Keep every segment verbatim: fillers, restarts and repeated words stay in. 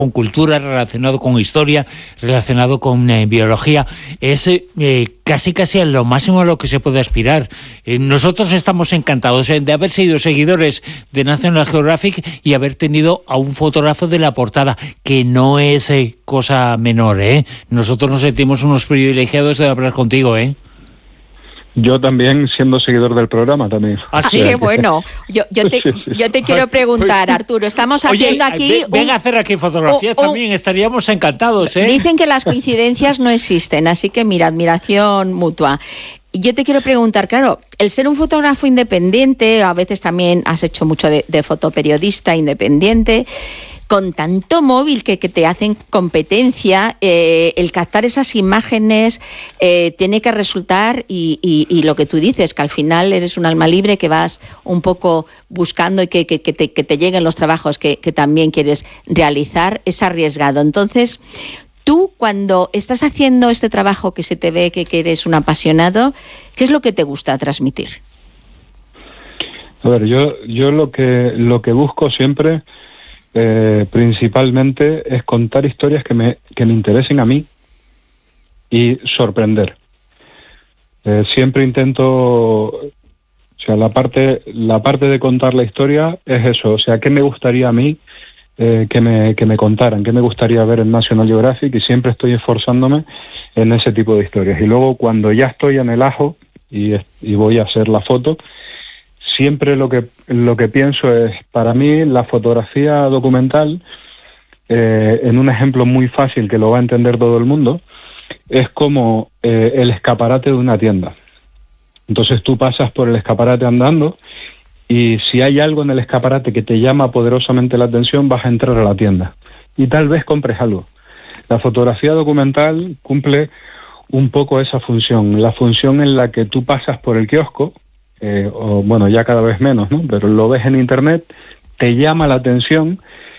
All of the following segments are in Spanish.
con cultura, relacionado con historia, relacionado con eh, biología. Es eh, casi casi a lo máximo a lo que se puede aspirar. Eh, nosotros estamos encantados eh, de haber sido seguidores de National Geographic y haber tenido a un fotógrafo de la portada, que no es eh, cosa menor, ¿eh? Nosotros nos sentimos unos privilegiados de hablar contigo, ¿eh? Yo también, siendo seguidor del programa, también. ¿Ah, sí? Ah, qué bueno. Yo, yo, te, yo te quiero preguntar, Arturo, estamos haciendo Oye, aquí... Ven un, a hacer aquí fotografías un, también, estaríamos encantados, ¿eh? Dicen que las coincidencias no existen, así que mira, admiración mutua. Y yo te quiero preguntar, claro, el ser un fotógrafo independiente, a veces también has hecho mucho de, de fotoperiodista independiente, con tanto móvil que, que te hacen competencia, eh, el captar esas imágenes eh, tiene que resultar, y, y, y lo que tú dices, que al final eres un alma libre, que vas un poco buscando y que, que, que, te, que te lleguen los trabajos que, que también quieres realizar, es arriesgado. Entonces, tú cuando estás haciendo este trabajo que se te ve que, que eres un apasionado, ¿qué es lo que te gusta transmitir? A ver, yo, yo lo que lo que busco siempre... Eh, principalmente es contar historias que me, que me interesen a mí y sorprender. Eh, siempre intento, o sea, la parte, la parte de contar la historia es eso, o sea, ¿qué me gustaría a mí eh, que, me, que me contaran? ¿Qué me gustaría ver en National Geographic? Y siempre estoy esforzándome en ese tipo de historias. Y luego, cuando ya estoy en el ajo y, y voy a hacer la foto, siempre lo que lo que pienso es, para mí, la fotografía documental, eh, en un ejemplo muy fácil que lo va a entender todo el mundo, es como eh, el escaparate de una tienda. Entonces tú pasas por el escaparate andando y si hay algo en el escaparate que te llama poderosamente la atención, vas a entrar a la tienda y tal vez compres algo. La fotografía documental cumple un poco esa función, la función en la que tú pasas por el kiosco, Eh, o bueno, ya cada vez menos, ¿no? Pero lo ves en internet, te llama la atención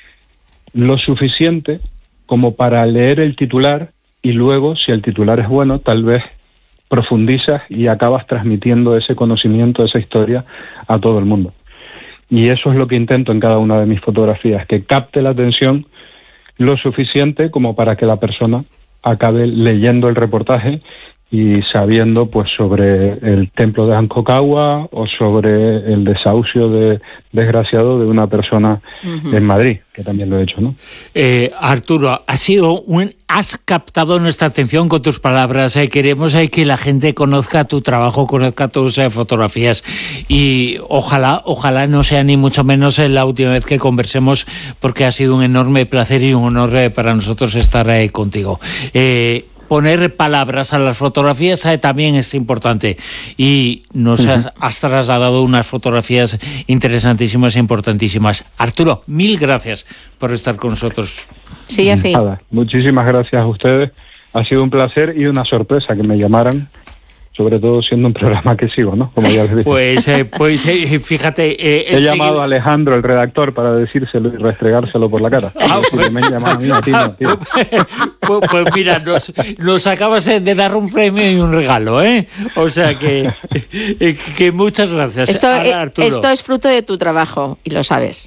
lo suficiente como para leer el titular y luego, si el titular es bueno, tal vez profundizas y acabas transmitiendo ese conocimiento, esa historia a todo el mundo. Y eso es lo que intento en cada una de mis fotografías, que capte la atención lo suficiente como para que la persona acabe leyendo el reportaje y sabiendo pues sobre el templo de Aconcagua o sobre el desahucio de, desgraciado de una persona uh-huh. en Madrid, que también lo he hecho, ¿no? Eh, Arturo, ha sido un, has captado nuestra atención con tus palabras. Eh, queremos eh, que la gente conozca tu trabajo, conozca tus eh, fotografías y ojalá, ojalá no sea ni mucho menos eh, la última vez que conversemos, porque ha sido un enorme placer y un honor eh, para nosotros estar eh, contigo. Eh, Poner palabras a las fotografías eh, también es importante y nos uh-huh. has, has trasladado unas fotografías interesantísimas e importantísimas. Arturo, mil gracias por estar con nosotros. Sí, así. Nada, muchísimas gracias a ustedes. Ha sido un placer y una sorpresa que me llamaran, sobre todo siendo un programa que sigo, ¿no? Como ya les dije. Pues, eh, pues eh, fíjate... Eh, He llamado seguir... a Alejandro, el redactor, para decírselo y restregárselo por la cara. Ah, pues... me han llamado a mí, a ti, a ti. Pues, pues mira, nos, nos acabas de dar un premio y un regalo, ¿eh? O sea que, que muchas gracias. Esto, Arturo. esto es fruto de tu trabajo y lo sabes.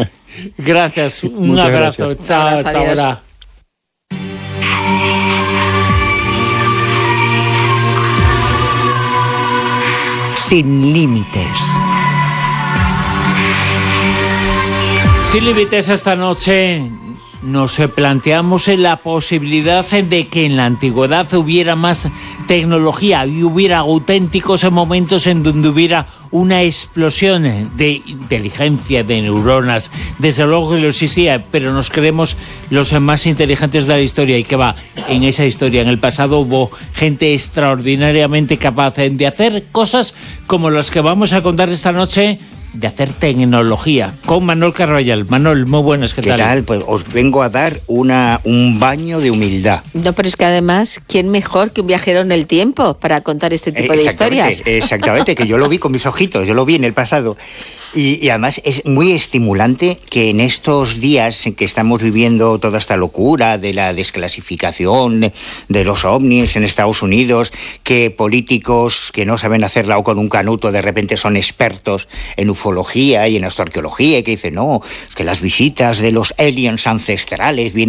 Gracias, un muchas abrazo. Gracias. Chao, un abrazo, chao. Ahora. Sin límites. Sin límites, esta noche nos planteamos en la posibilidad de que en la antigüedad hubiera más tecnología y hubiera auténticos momentos en donde hubiera una explosión de inteligencia, de neuronas. Desde luego que lo existía, pero nos creemos los más inteligentes de la historia. ¿Y qué va? En esa historia, en el pasado, hubo gente extraordinariamente capaz de hacer cosas como las que vamos a contar esta noche, de hacer tecnología, con Manol Carvallal. Manol, muy buenas, ¿qué, ¿Qué tal? ¿Qué tal? Pues os vengo a dar una, un baño de humildad. No, pero es que además, ¿quién mejor que un viajero en el tiempo para contar este tipo de historias? Exactamente, que yo lo vi con mis ojitos, yo lo vi en el pasado. Y, y además es muy estimulante que en estos días en que estamos viviendo toda esta locura de la desclasificación de, de los ovnis en Estados Unidos, que políticos que no saben hacerla o con un canuto de repente son expertos en ufología y en astroarqueología y que dicen, no, es que las visitas de los aliens ancestrales vienen